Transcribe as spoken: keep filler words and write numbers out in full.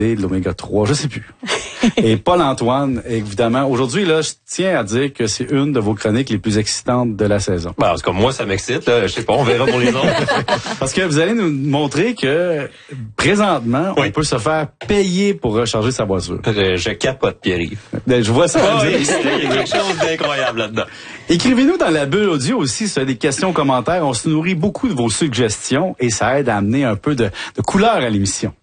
de l'oméga trois, je sais plus. Et Paul-Antoine, évidemment. Aujourd'hui, là, je tiens à dire que c'est une de vos chroniques les plus excitantes de la saison. Ben, comme moi, ça m'excite, là. Je sais pas, on verra pour les autres. Parce que vous allez nous montrer que, présentement, oui. on peut se faire payer pour recharger sa voiture. Je, je capote, Pierre-Yves. Ben, je vois ça. Oh, il y a quelque chose d'incroyable là-dedans. Écrivez-nous dans la bulle audio aussi si vous avez des questions, commentaires. On se nourrit beaucoup de vos suggestions et ça aide à amener un peu de, de couleur à l'émission.